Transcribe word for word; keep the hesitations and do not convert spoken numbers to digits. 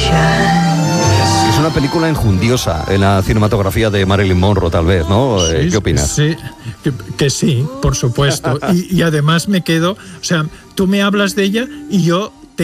Es una película enjundiosa en la cinematografía de Marilyn Monroe, tal vez, ¿no? Sí, ¿Qué opinas? Sí, que, que sí, por supuesto. Y, y además me quedo, o sea, tú me hablas de ella y yo